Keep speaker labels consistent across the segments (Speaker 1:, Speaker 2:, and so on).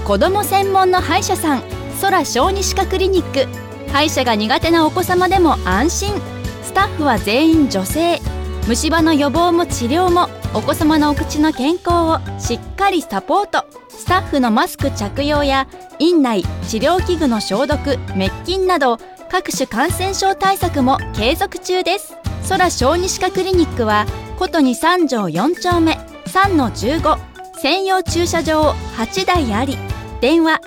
Speaker 1: 子ども専門の歯医者さん、空小児歯科クリニック。歯医者が苦手なお子様でも安心。スタッフは全員女性。虫歯の予防も治療もお子様のお口の健康をしっかりサポート。スタッフのマスク着用や院内治療器具の消毒、滅菌など各種感染症対策も継続中です。空小児歯科クリニックはことに3条4丁目 3-15、 専用駐車場8台あり、電話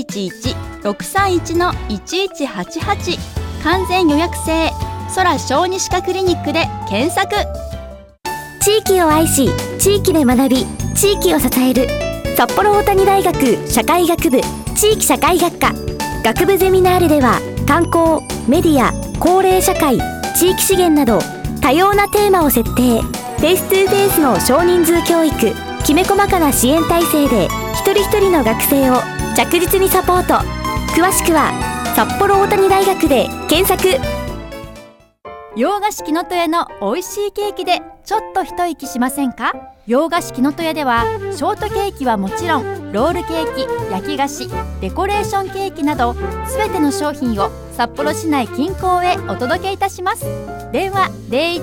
Speaker 1: 011-631-1188、 完全予約制空小児歯科クリニックで検索。
Speaker 2: 地域を愛し、地域で学び、地域を支える札幌大谷大学社会学部地域社会学科学部ゼミナールでは、観光、メディア、高齢社会、地域資源など多様なテーマを設定。フェイス2フェイスの少人数教育、きめ細かな支援体制で一人一人の学生を着実にサポート。詳しくは札幌大谷大学で検索。
Speaker 1: 洋菓子木の戸屋の美味しいケーキでちょっと一息しませんか？洋菓子木の戸屋ではショートケーキはもちろん、ロールケーキ、焼き菓子、デコレーションケーキなどすべての商品を札幌市内近郊へお届けいたします。電話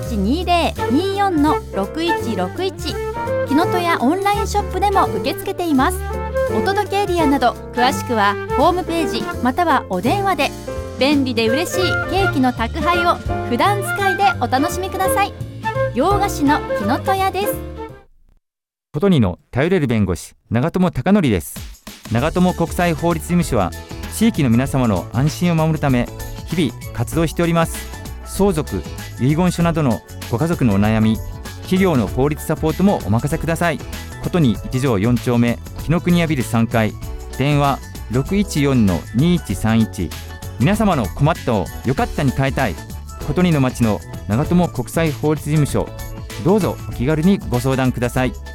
Speaker 1: 0120-24-6161、木の戸屋オンラインショップでも受け付けています。お届けエリアなど詳しくはホームページまたはお電話で。便利で嬉しいケーキの宅配を普段使いでお楽しみください。洋菓子の木の戸屋です。
Speaker 3: ことにの頼れる弁護士、長友貴則です。長友国際法律事務所は地域の皆様の安心を守るため日々活動しております。相続、遺言書などのご家族のお悩み、企業の法律サポートもお任せください。ことに1条4丁目紀ノ国屋ビル3階、電話 614-2131。 皆様の困ったをよかったに変えたい。ことにの町の長友国際法律事務所、どうぞお気軽にご相談ください。